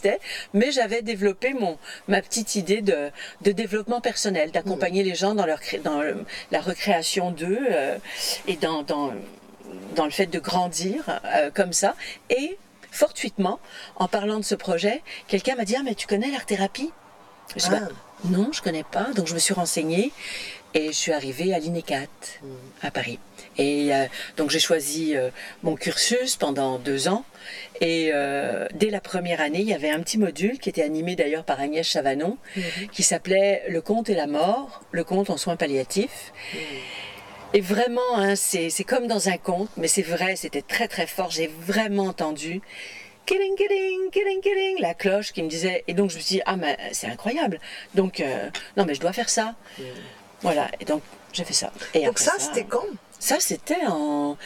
existait, mais j'avais développé ma petite idée de développement personnel, d'accompagner les gens dans la recréation d'eux et dans le fait de grandir comme ça. Et fortuitement, en parlant de ce projet, quelqu'un m'a dit « Ah, mais tu connais l'art-thérapie ?» Je dis, non, je connais pas. Donc je me suis renseignée et je suis arrivée à l'INECAT à Paris. Et donc j'ai choisi mon cursus pendant 2 ans. Et dès la première année, il y avait un petit module qui était animé d'ailleurs par Agnès Chavanon, qui s'appelait « Le conte et la mort », le conte en soins palliatifs. Et vraiment, hein, c'est comme dans un conte, mais c'est vrai, c'était très très fort. J'ai vraiment entendu killing, killing, killing, killing, la cloche qui me disait. Et donc je me suis dit, ah, mais c'est incroyable. Donc, non, mais je dois faire ça. Voilà, et donc j'ai fait ça. Et donc ça, c'était quand? Ça, c'était en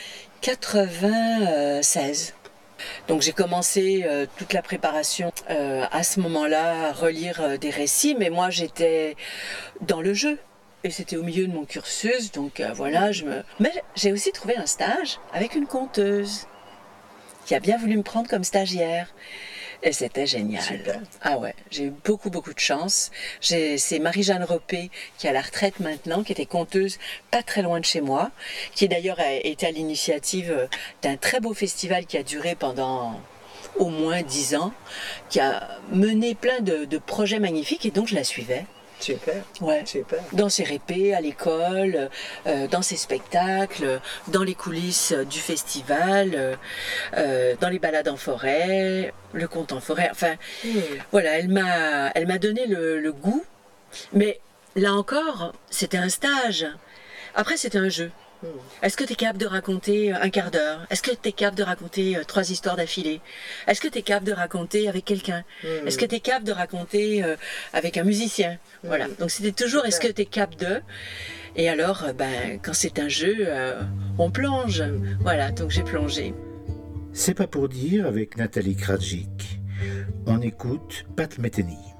96. Donc j'ai commencé toute la préparation à ce moment-là, à relire des récits, mais moi j'étais dans le jeu. Et c'était au milieu de mon cursus, donc voilà, Mais j'ai aussi trouvé un stage avec une conteuse qui a bien voulu me prendre comme stagiaire. Et c'était génial. Super. Ah ouais, j'ai eu beaucoup de chance. C'est Marie-Jeanne Repé, qui est à la retraite maintenant, qui était conteuse pas très loin de chez moi, qui d'ailleurs a été à l'initiative d'un très beau festival qui a duré pendant au moins 10 ans, qui a mené plein de projets magnifiques, et donc je la suivais. Super. Ouais. Super. Dans ses répés, à l'école, dans ses spectacles, dans les coulisses du festival, dans les balades en forêt, le conte en forêt. Enfin, voilà, elle m'a donné le goût. Mais là encore, c'était un stage. Après, c'était un jeu. Est-ce que tu es capable de raconter un quart d'heure? Est-ce que tu es capable de raconter 3 histoires d'affilée? Est-ce que tu es capable de raconter avec quelqu'un? Est-ce que tu es capable de raconter avec un musicien? Voilà. Donc c'était toujours est-ce que tu es capable de? Et alors, quand c'est un jeu, on plonge. Voilà, donc j'ai plongé. C'est pas pour dire avec Nathalie Krajcik. On écoute Pat Metheny.